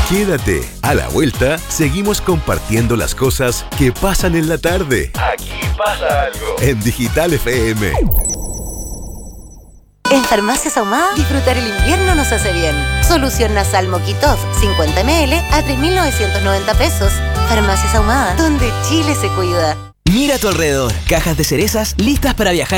Quédate. A la vuelta, seguimos compartiendo las cosas que pasan en la tarde. Aquí pasa algo. En Digital FM. En Farmacias Ahumada, disfrutar el invierno nos hace bien. Solución nasal Moquitov 50 ml a 3.990 pesos. Farmacias Ahumada, donde Chile se cuida. Mira a tu alrededor. Cajas de cerezas listas para viajar